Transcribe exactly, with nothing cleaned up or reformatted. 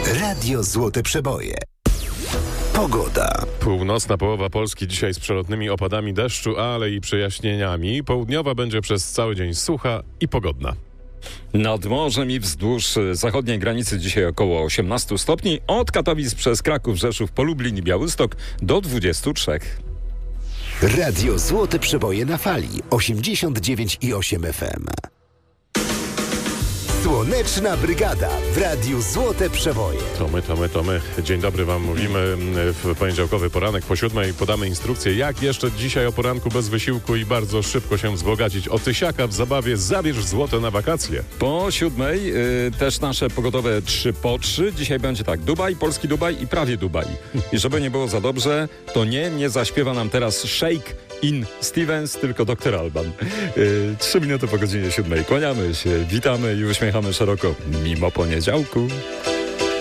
Radio Złote Przeboje. Pogoda. Północna połowa Polski dzisiaj z przelotnymi opadami deszczu, ale i przejaśnieniami. Południowa będzie przez cały dzień sucha i pogodna. Nad morzem i wzdłuż zachodniej granicy dzisiaj około osiemnaście stopni. Od Katowic przez Kraków, Rzeszów, po Lublin i Białystok do dwudziestu trzech. Radio Złote Przeboje na fali osiemdziesiąt dziewięć i osiem F M. Słoneczna Brygada w Radiu Złote Przeboje. To my, to my, to my. Dzień dobry wam mówimy w poniedziałkowy poranek. Po siódmej podamy instrukcję, jak jeszcze dzisiaj o poranku bez wysiłku i bardzo szybko się wzbogacić. O tysiaka w zabawie zabierz złote na wakacje. Po siódmej y, też nasze pogodowe trzy po trzy. Dzisiaj będzie tak, Dubaj, polski Dubaj i prawie Dubaj. I żeby nie było za dobrze, to nie, nie zaśpiewa nam teraz Shake in Stevens, tylko doktor Alban. Y, Trzy minuty po godzinie siódmej. Kłaniamy się, witamy i uśmiechamy szeroko, mimo poniedziałku.